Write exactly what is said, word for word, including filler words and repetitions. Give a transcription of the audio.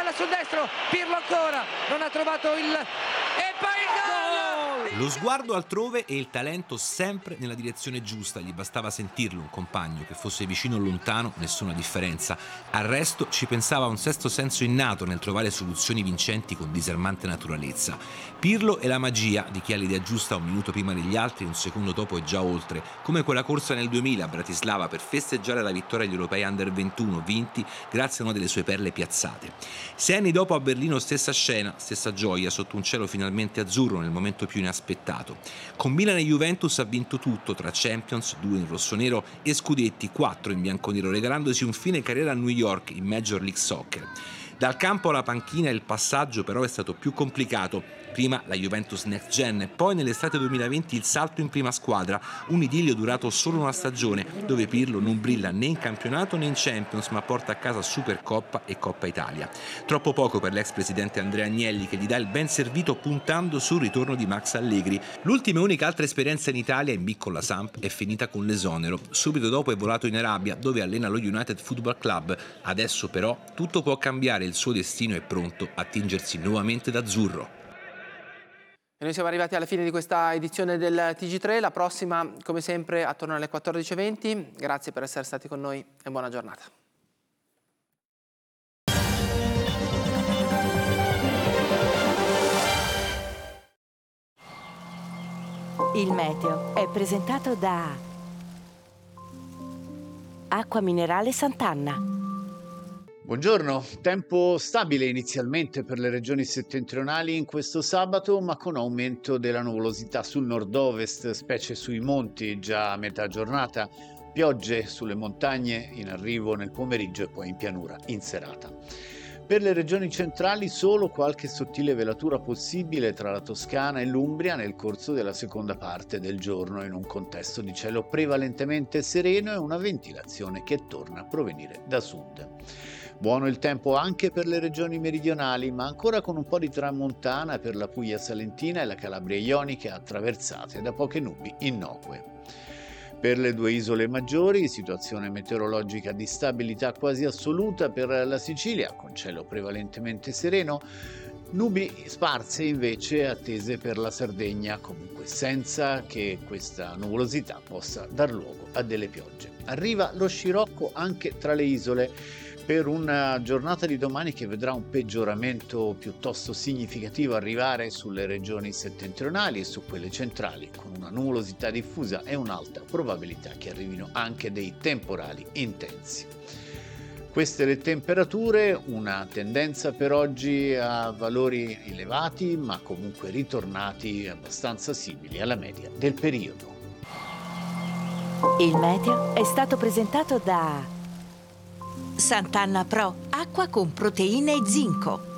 palla sul destro, Pirlo ancora, non ha trovato il... e poi il gol! Lo sguardo altrove e il talento sempre nella direzione giusta, gli bastava sentirlo, un compagno, che fosse vicino o lontano, nessuna differenza. Al resto ci pensava un sesto senso innato nel trovare soluzioni vincenti con disarmante naturalezza. Pirlo è la magia di chi ha l'idea giusta un minuto prima degli altri e un secondo dopo è già oltre, come quella corsa nel duemila a Bratislava per festeggiare la vittoria agli europei under ventuno vinti grazie a una delle sue perle piazzate. Sei anni dopo a Berlino stessa scena, stessa gioia sotto un cielo finalmente azzurro nel momento più inaspettato. Con Milan e Juventus ha vinto tutto, tra Champions, due in rossonero e scudetti, quattro in bianconero, regalandosi un fine carriera a New York in Major League Soccer. Dal campo alla panchina il passaggio però è stato più complicato. Prima la Juventus Next Gen, poi nell'estate duemilaventi il salto in prima squadra, un idillio durato solo una stagione, dove Pirlo non brilla né in campionato né in Champions, ma porta a casa Supercoppa e Coppa Italia. Troppo poco per l'ex presidente Andrea Agnelli, che gli dà il ben servito puntando sul ritorno di Max Allegri. L'ultima e unica altra esperienza in Italia, in B con la Samp, è finita con l'esonero. Subito dopo è volato in Arabia, dove allena lo United Football Club. Adesso però tutto può cambiare, il suo destino è pronto a tingersi nuovamente d'azzurro. E noi siamo arrivati alla fine di questa edizione del T G tre, la prossima come sempre attorno alle quattordici e venti. Grazie per essere stati con noi e buona giornata. Il meteo è presentato da Acqua Minerale Sant'Anna. Buongiorno, tempo stabile inizialmente per le regioni settentrionali in questo sabato, ma con aumento della nuvolosità sul nord-ovest, specie sui monti già a metà giornata, piogge sulle montagne in arrivo nel pomeriggio e poi in pianura in serata. Per le regioni centrali solo qualche sottile velatura possibile tra la Toscana e l'Umbria nel corso della seconda parte del giorno, in un contesto di cielo prevalentemente sereno e una ventilazione che torna a provenire da sud. Buono il tempo anche per le regioni meridionali, ma ancora con un po' di tramontana per la Puglia Salentina e la Calabria Ionica, attraversate da poche nubi innocue. Per le due isole maggiori, situazione meteorologica di stabilità quasi assoluta per la Sicilia, con cielo prevalentemente sereno, nubi sparse invece attese per la Sardegna, comunque senza che questa nuvolosità possa dar luogo a delle piogge. Arriva lo scirocco anche tra le isole, per una giornata di domani che vedrà un peggioramento piuttosto significativo arrivare sulle regioni settentrionali e su quelle centrali, con una nuvolosità diffusa e un'alta probabilità che arrivino anche dei temporali intensi. Queste le temperature, una tendenza per oggi a valori elevati, ma comunque ritornati abbastanza simili alla media del periodo. Il meteo è stato presentato da Sant'Anna Pro, acqua con proteine e zinco.